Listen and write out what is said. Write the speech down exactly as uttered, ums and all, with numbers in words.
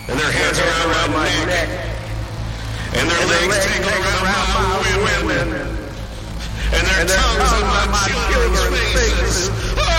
and their hands around my neck, and their legs tingling around my women, and their tongues on my children's faces.